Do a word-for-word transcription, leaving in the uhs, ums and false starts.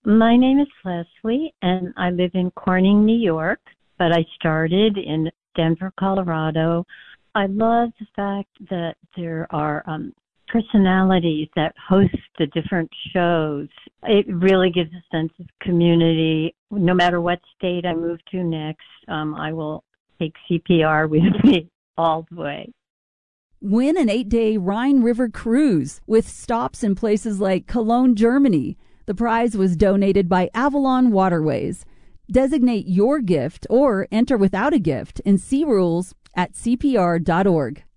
My name is Leslie, and I live in Corning, New York, but I started in Denver, Colorado. I love the fact that there are um, personalities that host the different shows. It really gives a sense of community. No matter what state I move to next, um, I will take C P R with me all the way. Win an eight-day Rhine River cruise with stops in places like Cologne, Germany. The prize was donated by Avalon Waterways. Designate your gift or enter without a gift and see rules at C P R dot org.